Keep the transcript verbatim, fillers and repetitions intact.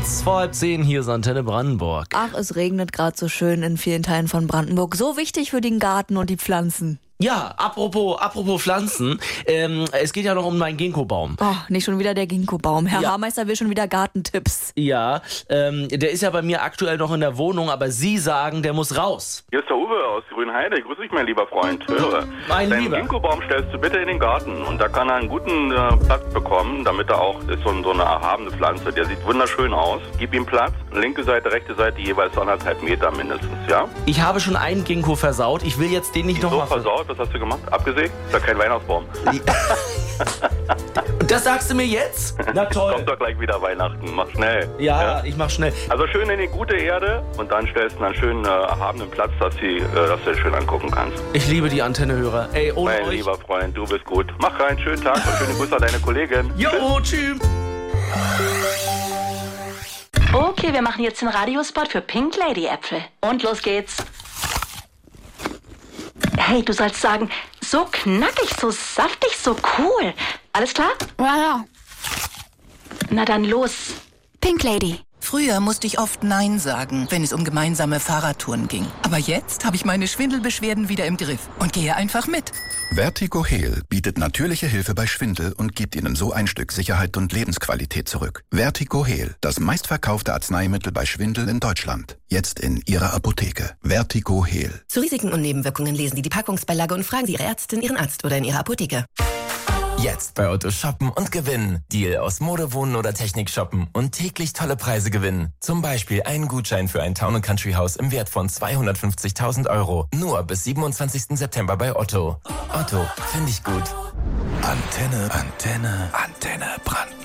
Kurz vor halb zehn, hier ist Antenne Brandenburg. Ach, es regnet gerade so schön in vielen Teilen von Brandenburg. So wichtig für den Garten und die Pflanzen. Ja, apropos, apropos Pflanzen, ähm, es geht ja noch um meinen Ginkgo-Baum. Oh, nicht schon wieder der Ginkgo-Baum. Herr Ja. Haarmeister will schon wieder Gartentipps. Ja, ähm, der ist ja bei mir aktuell noch in der Wohnung, aber Sie sagen, der muss raus. Hier ist der Uwe aus Grünheide. Grüß dich, mein lieber Freund. Höre. Mein Deinen Lieber. Ginkgo-Baum stellst du bitte in den Garten und da kann er einen guten äh, Platz bekommen, damit er auch, ist so, so eine erhabene Pflanze, der sieht wunderschön aus. Gib ihm Platz, linke Seite, rechte Seite, jeweils anderthalb Meter mindestens, ja? Ich habe schon einen Ginkgo versaut, ich will jetzt den nicht So nochmal... versaut, was hast du gemacht? Abgesägt? Ist ja kein Weihnachtsbaum. Und das sagst du mir jetzt? Na toll. Kommt doch gleich wieder Weihnachten, mach schnell. Ja, ich mach schnell. Also schön in die gute Erde und dann stellst du einen schönen äh, erhabenen Platz, dass, sie, äh, dass du den schön angucken kannst. Ich liebe die Antennehörer. Ey, ohne Mein euch... lieber Freund, du bist gut. Mach rein, schönen Tag und schöne Grüße an deine Kollegin. Jo, tschüss. Okay, wir machen jetzt den Radiospot für Pink Lady Äpfel. Und los geht's. Hey, du sollst sagen, so knackig, so saftig, so cool. Alles klar? Ja, ja. Na dann los. Pink Lady. Früher musste ich oft Nein sagen, wenn es um gemeinsame Fahrradtouren ging. Aber jetzt habe ich meine Schwindelbeschwerden wieder im Griff und gehe einfach mit. Vertigo Heal bietet natürliche Hilfe bei Schwindel und gibt Ihnen so ein Stück Sicherheit und Lebensqualität zurück. Vertigo Heal, das meistverkaufte Arzneimittel bei Schwindel in Deutschland. Jetzt in Ihrer Apotheke. Vertigo Heal. Zu Risiken und Nebenwirkungen lesen Sie die Packungsbeilage und fragen Sie Ihre Ärztin, Ihren Arzt oder in Ihrer Apotheke. Jetzt bei Otto shoppen und gewinnen. Deal aus Mode, Wohnen oder Technik shoppen und täglich tolle Preise gewinnen. Zum Beispiel einen Gutschein für ein Town and Country Haus im Wert von zweihundertfünfzigtausend Euro. Nur bis siebenundzwanzigsten September bei Otto. Otto, finde ich gut. Antenne, Antenne, Antenne Brandenburg.